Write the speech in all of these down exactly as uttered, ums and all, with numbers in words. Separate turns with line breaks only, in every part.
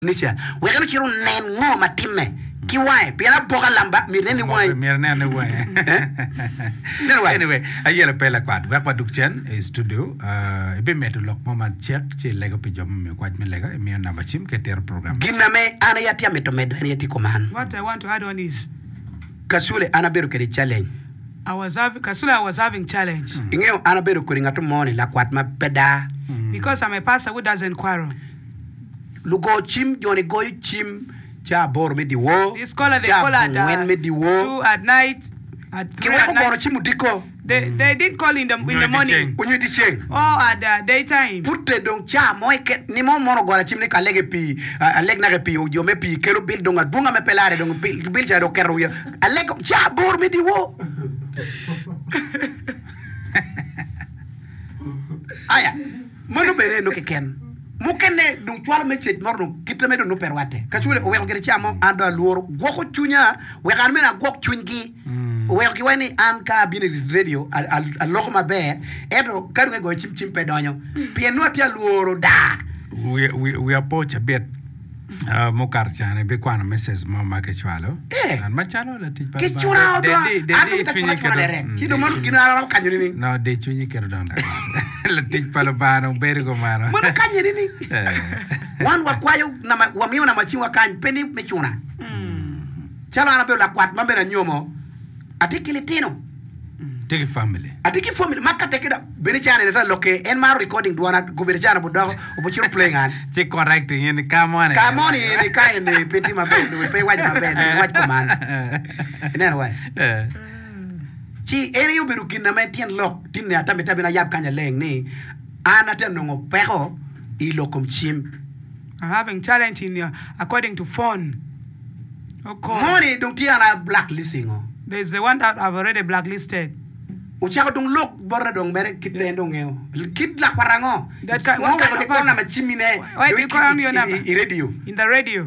Nicha, we can kill name no matime. Kiwai, Pia Boga Lamba, Mirani Wine.
Mirani Wine. Anyway, I yell a pella quad. Wapa Duchen is to do. Uh, be met to lock moment check, chill Lego pijama, quite me lega, me and Navachim, get their program.
Giname, Anayatia Metomed, Anyati command.
What I want to add on is
Kasule Anaberu challenge.
I was having Kasula, I was having challenge.
Ingo Anaberu cutting at morning, like what my peda.
Because I'm a pastor who doesn't quarrel.
Lugo chim, Johnny go chim, cha bor me di wo.
This caller they call at
when me di wo.
two at night. At three at night. They they did call in the in the morning.
When you did
or at the daytime.
Put the don't cha moi ke ni mo mono gora chim ne ka lege pi a leg na pi o jo me pi kero bil donga bunga me pelare dong bil bil cha do kero ya a leg cha bor me di wo. Aya mono bere no ke ken. Mukene dum twala message morno kitame do no perwate kasule o wego gere chamo anda luoro goko chunya we kan mena gok chungi o wego ki wani an ka bine radio al al lokma be edo karu go chim chim pedonyo pie no tia luoro da
we we we approach a bit uh mokar chane be kwana message mama ke chwalo an machalo la tij pa
ke chuna do
de de de fini ke
ki do mon gina ra kanyo ni
no de chuni ke do nda la tij pa lo bano bergo mano
mon kanyo ni wan wa kwayo na wa miyo na machi wa kan pendi me chuna chala na be la kwat mambe na nyomo atikile tino
take family
atiki family makate kida beri chana neta loke en mar recording duana go beri chana bodo o bochiro playing an
che correct yin come on
come on ni kai ni peti ma be we pay waj ma be waj command in any way chi eri u beru kinna me tien lok tinne ata meta bina yab kanya leng ni ana ten no pego I lokom chim.
I'm having challenge in your according to phone. Okay.
Money don't tia na blacklisting o.
There's the one that I've already blacklisted.
Ucha dong look borra dong mere kit den dong eo. Kit la parango.
That kind what kind of person?
Na machimine.
Why do you call me your number?
I radio.
In the radio.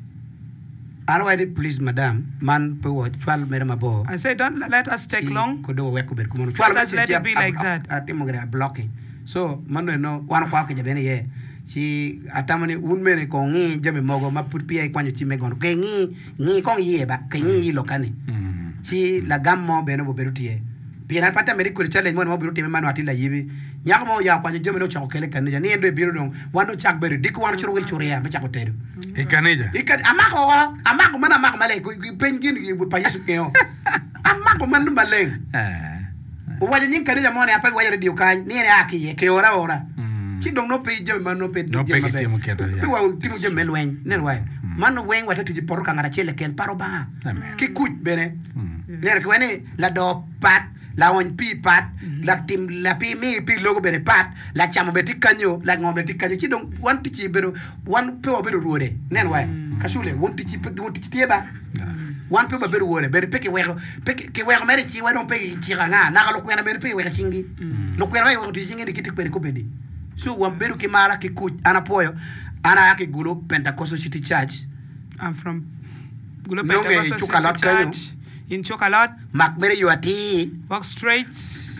I know I did please madam. Man pe what twelve mere mabo.
I say don't let us take long.
Kodo we ko ber kumono.
Let's let it be like that.
At imogre blocking. So man no wan kwa ke jabene ye. Si atamani un mene ko ngi jame mogo ma put pia kwanyo ti megon ke ngi ngi ko ye ba ke ngi lokani si la gammo beno bo berutie pia na pata meri ko challenge mo mo berutie me manu atila yibi nyakmo ya kwanyo jame no chako kele kan ja ni endo biru don wando chak beru dik wano churu wel churu ya be chako teru
e kaneja
e kan amako amako mana amako male ko pengin pa yesu ke o amako man maleng eh o wali nyin kaneja mo ne apa wa radio kan ni ne aki ke ora ora Ki dong no pe jeme man no pe
no pe timu keta
ya. Pe wa timu jeme lwen, nen wa. Man no wen wa tatu di poru kangara chele ken paro ba. Ki kuj bene. Ner ko ne la do pat, la on pi pat, la tim la pi mi pi logo bene pat, la chamo beti kanyo, la ngom beti kanyo. Ki dong wan ti bero, wan pe wa bero ruore. Nen wa. Kasule won ti pe won ti tieba. Wan pe ba bero ruore, bere pe ke wero, pe ke wero mere ti wa don pe ti ranga, na lo kwena bere pe wero chingi. Lo kwena wa ti chingi ni kiti pe ko pedi. So wamberu kimara kiku anapoyo ana yake gulo Pentecostal City Church.
I'm from Gulo Pentecostal City Church in Chocolate.
Makbere you ati
walk straight.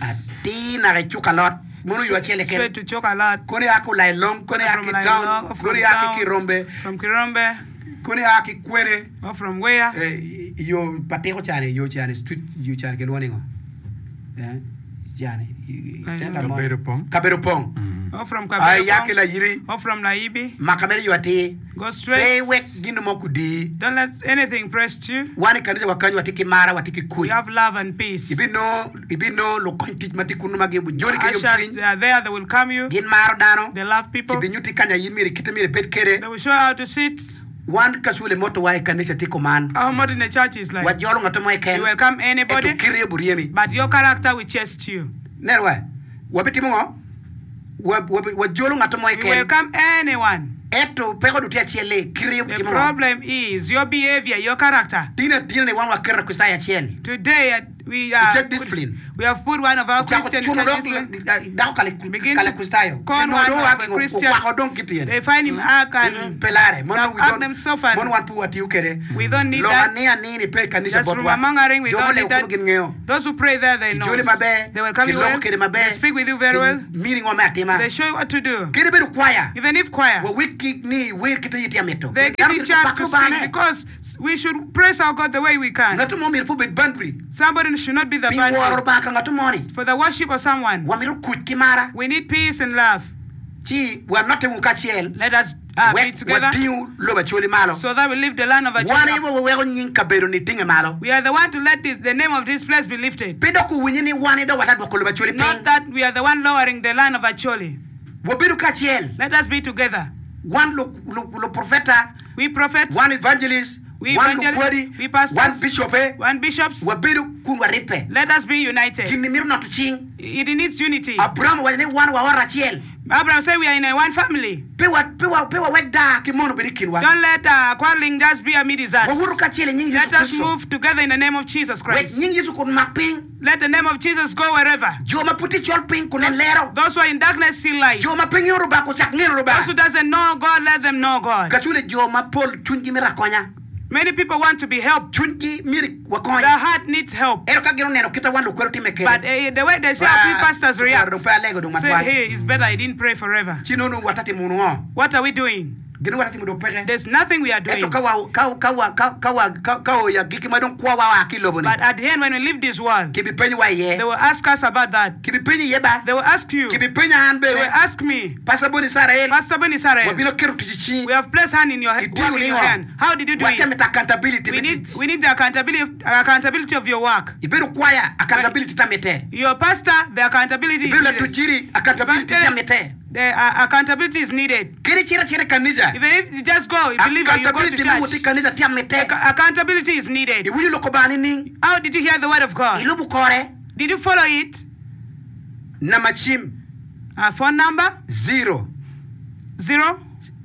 Ati na Chocolate. Munu you ati leke.
Straight to Chocolate.
Kone yako Lailong, kone yaki down, kone yaki Kirombe.
From Kirombe.
Kone yaki Kwene.
Or from where?
Eh yo pateko chane yo chane street yo chane kelwani ngo. Eh jane.
Kaberupong.
Kaberupong.
Or from Kaberupong.
Ay yake la yiri.
Or from Laibi.
Makamere you ati.
Go straight.
Hey wek gindo mokudi.
Don't let anything press you.
Wani kanisa wakanyo watiki mara watiki kuj.
You have love and peace.
Ibi no, ibi no lo kontit matikunu magebu jori ke
yobsin. They are there, they will come you.
Gin maro dano.
They love people.
Ibi nyuti kanya yimiri kitamire pet kere.
They will show how to sit.
One kasule moto wa kanisa tiko man.
Our motto in the church is like.
What yolo ngatomo eken.
You welcome anybody.
Eto kiri buriemi.
But your character will chase you.
Nerwa. Wabiti mo. Wab wab jolo ngatomo eken.
You welcome anyone.
Eto peko dutia chiele kiri
The problem is your behavior, your character.
Tina tina ne wan wa kera kusta ya chiel.
Today we are
uh, discipline.
We have put one of our Christian churches. Begin to con one of a Christian. They find him ark and ark them soften. We don't need that. Just rumor-mongering, we don't need that. Those who pray there, they know. They will come you well. They speak with you very well. They show you what to do. Even if choir, they give you chance to sing because we should praise our God the way we can. Somebody should not be the boundary for the worship of someone. We need peace and love. Let us uh, be together so that we live the land of Acholi. We are the one to let this, the name of this place be lifted. Not that we are the one lowering the land of Acholi. Let us be together.
One lo, lo, lo profeta,
we prophets,
one evangelist,
we
one
evangelists, we pastors,
one bishop,
one bishops. Let us be united. It needs unity. Abraham said we are in a one family. Don't let uh, quarreling just be amid us. Let us move together in the name of Jesus Christ. Let the name of Jesus go wherever. Those who are in darkness see light. Those who doesn't know God, let them know God. Many people want to be helped. The heart needs help. But uh, the way they say our pastors react, say, hey, it's better I didn't pray forever. What are we doing? There's nothing we are doing. But at the end, when we leave this world, they will ask us about that. They will ask you. They will ask me. Pastor Bonisare, we have placed hand in your, work in your hand. How did you do it? We need, we need the accountability, accountability of your work. Your pastor, the accountability is needed. The uh, accountability is needed. Even if you just go, you believe you go to church. Ac- accountability is needed. How did you hear the word of God? Did you follow it? Uh, phone number?
Zero.
Zero.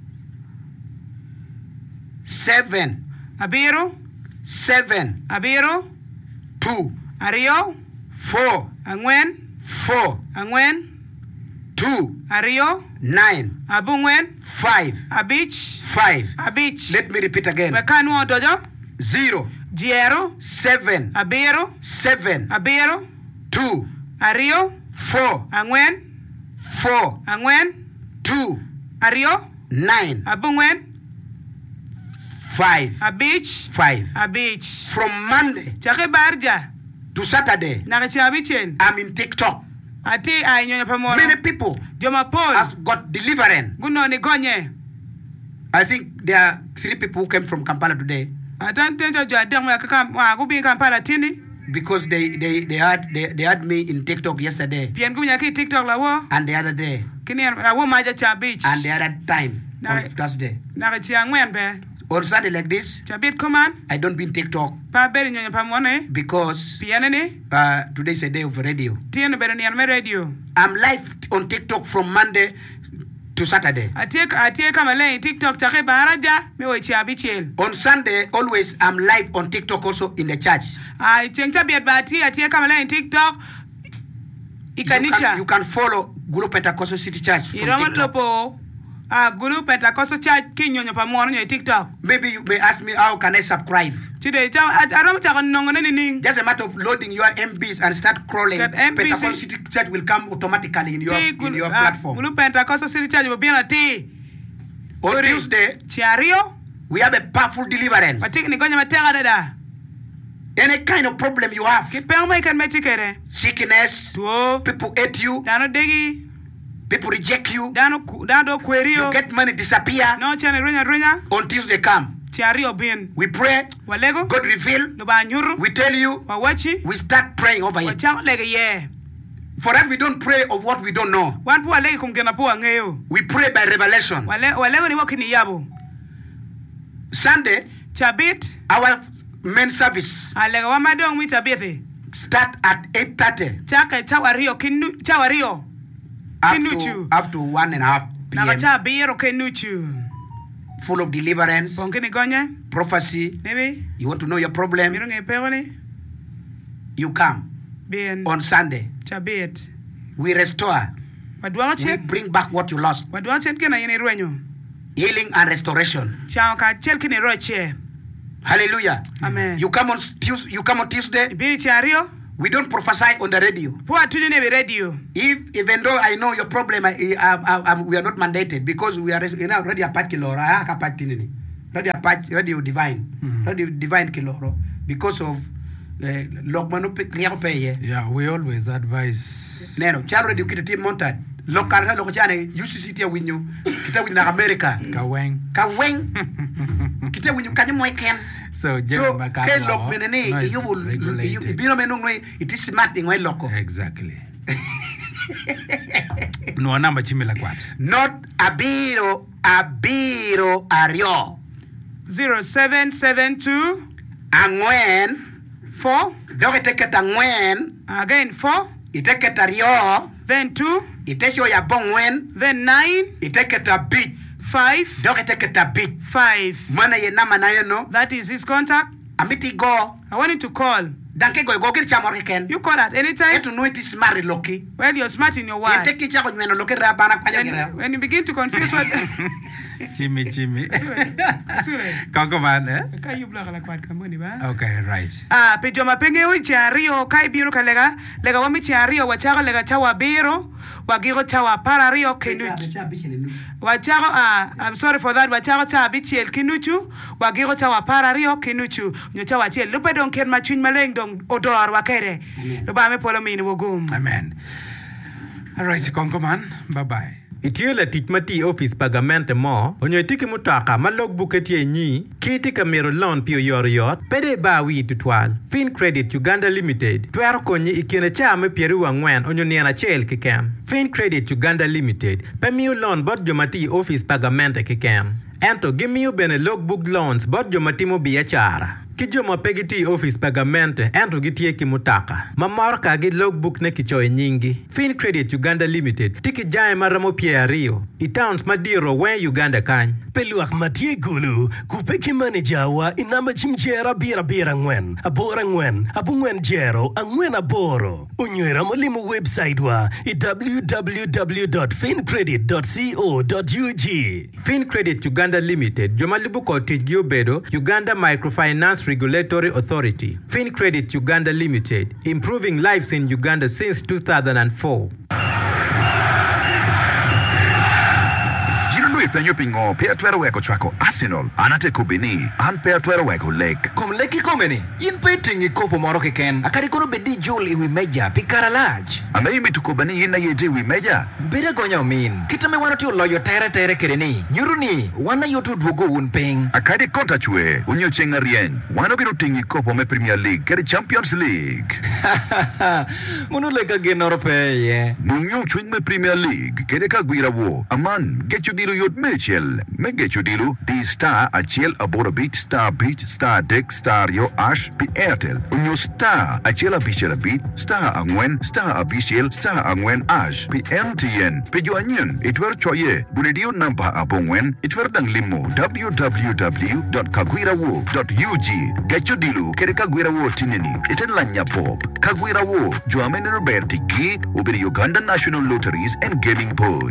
Seven.
Abiru.
Seven.
Abiru.
Two.
Ario.
Four.
Angwen.
Four.
Angwen.
Two.
Ario.
Nine.
Abungwen.
Five.
Abich.
Five.
Abich.
Let me repeat again.
Wekanu odojo.
Zero.
Jero.
Seven.
Abiru.
Seven.
Abiru.
Two.
Ario.
Four.
Angwen.
Four.
Angwen.
Two.
Ario.
Nine.
Abungwen.
Five.
Abich.
Five.
Abich.
From Monday
Chake barja.
to Saturday,
Nakachabichel.
I'm in TikTok.
Ati ay nyonya pamoro.
Many people
Joma Paul.
have got deliverance.
Guno ni gonye.
I think there are three people who came from Kampala today
Atantenjo jwa demo ya kaka wa kubi Kampala tini.
because they, they, they had they, they had me in TikTok yesterday
Pian kunya ki TikTok la wo.
and the other day
Kini la wo maja cha beach.
and the other time
Now-
on Thursday.
Nakachia ngwen be.
On Sunday like this,
Chabit command.
I don't be in TikTok
Pa beri nyonya pamone.
because
Pian ni.
uh, today is a day of radio.
Tieno beri ni anme radio.
I'm live on TikTok from Monday to Saturday.
Atie atie kama le TikTok chake baraja me wo chabichel.
On Sunday, always I'm live on TikTok also in the church.
Ai chencha biat bati atie kama le TikTok.
You can,
Ikanisha.
you can follow Guru Pentecostal City Church from
Iroma
TikTok.
topo. Ah, group Pentecostal church kinyonya pamono nyo TikTok.
Maybe you may ask me how can I subscribe.
Today, I don't know.
Just a matter of loading your M Bs and start crawling.
That M Bs
Pentecostal City Church will come automatically in your, in your platform.
Group Pentecostal City Church will be on a T.
On Tuesday,
Chiario,
we have a powerful deliverance.
but taking the Gonya Matera.
Any kind of problem you have,
Kipelma can make it.
sickness,
Tuo,
people hate you,
Dano Degi,
people reject you,
Dano Dado Querio,
you get money disappear.
no channel Runya Runya,
On Tuesday come,
Chiario bin.
we pray,
Walego,
God reveal,
Lubanyuru,
we tell you,
Wawachi,
we start praying over it.
Wachang leg a year.
For that we don't pray of what we don't know.
One poor leg come gonna poor ngeo.
We pray by revelation.
Walego ni walking Yabu.
Sunday,
Chabit,
our main service
Alega Wamadong with a bit.
start at eight thirty
Chaka Chawario, Kinu Chawario.
up
Kinuchu.
to, up to one and a half p m
Nagacha Biro Kenuchu.
full of deliverance,
Bonkini Gonya,
prophecy.
maybe.
You want to know your problem,
Mirung a pebble.
you come.
Bien.
On Sunday.
Chabet.
We restore. We bring back what you lost. Healing and restoration. Hallelujah.
Amen.
You come on Tuesday. You come on Tuesday. We don't prophesy on the radio. If even though I know your problem, I, I, I, I, we are not mandated because we are you know radio part kiloro. I have part tinini. Radio part radio divine. Mm-hmm. Radio divine kiloro because of uh,
yeah, we always advise.
Neno, charo radio kita team montad. Lokal ka lokachane U C C tia winyo kita winyo na America.
Kaweng.
Kaweng. Kita winyo kanyo mo ken.
So,
so ke lok menene you will you bino menung noi it is smart ngoi loko.
Exactly. No namba chimela kwat.
Not abiro abiro ario.
zero seven seven two
angwen
four.
Doge teketa ngwen
again four.
Iteketa rio.
Then two.
Itesho ya bongwen.
Then nine.
Iteketa bit.
Five.
Doge teketa bit.
Five.
Mana ye nama na yeno.
That is his contact.
Amiti go.
I want you to call.
Danke go go kiri chamor ken.
You call at any time.
Etu no it is smart loki.
Well, you're smart in your word.
Iteki chako nyeno loki rabana kwa
when, when you begin to confuse what
Chimmy Chimmy. Konkoman, eh? Okay, right.
Ah, pejoma penge ui chario kai biro kalega lega wami chario wachaga lega chawa biro wagiro chawa para rio kenuchu. Wachago ah, I'm sorry for that. Wachago cha bichiel kinuchu wagiro chawa para rio kenuchu. Nyocha wachiel lupa don ken machun maleng dong odor wakere. Lupa ame polo mini wogum.
Amen. All right, Konkoman. Bye bye.
Itiela titmati office pagamente mo onyo tiki mutaka malog buketie nyi kiti kamero loan pio yor yot pede ba wi tutwal Fin Credit Uganda Limited twero konyi ikene chame pieru angwen onyo niana chel kikem Fin Credit Uganda Limited pemiu loan bot jomati office pagamente kikem ento gimiu bene logbook loans bot jomatimo biachara Kijoma pegiti office pagamente ento gitie kimutaka. Mamorka gi logbook ne kichoe nyingi. Fin Credit Uganda Limited tiki jae maramo pia rio. Itowns madiro wen Uganda kany.
Peluak matie gulu kupeki manager wa inamba chimjera bira bira ngwen. Abora ngwen. Abu ngwen jero angwen aboro. Unywera molimu website wa w w w dot fin credit dot co dot u g.
Fin Credit Uganda Limited jomalibu ko tijgio bedo Uganda Microfinance Regulatory Authority. Fin Credit Uganda Limited, improving lives in Uganda since two thousand four.
Penyo pingo pea twero weko chwako Arsenal anate kubini an pea twero weko lake
kom leki komeni in peting ikopo moro keken akari kono bedi jul iwi meja pikara large
ame imi tukubani ina yete iwi meja
beda gonya min kitame wana tiyo loyo tere tere kereni nyuruni wana yotu dwogo un ping
akari konta chwe unyo chenga rien wana bino tingi ikopo me Premier League kere Champions League
munu leka genoro peye
munyo chwing me Premier League kere kagwira wo aman gechu dilu yot Mitchell, Megechu dilu, di star achiel abora beat, star beat, star deck, star yo ash, pi airtel. Unyo star achiel abichel beat, star angwen, star abichel, star angwen ash, pi M T N. Pi jo anyen, itwer choye, bunedio namba abongwen, itwer dang limo, w w w dot kagwirawo dot u g. Gechu dilu, kere kagwirawo tinini, iten lanya pop. Kagwirawo, jo amene Roberti ki, ubiri Uganda National Lotteries and Gaming Board.